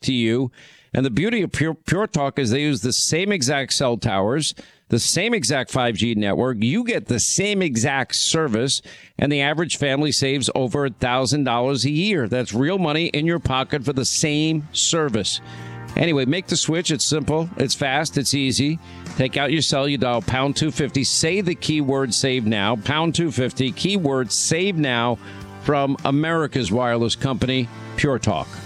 to you. And the beauty of Pure Talk is they use the same exact cell towers, the same exact 5G network. You get the same exact service, and the average family saves over $1,000 a year. That's real money in your pocket for the same service. Anyway, make the switch. It's simple. It's fast. It's easy. Take out your cell. You dial pound 250. Say the keyword save now. Pound 250. Keyword save now from America's wireless company, Pure Talk.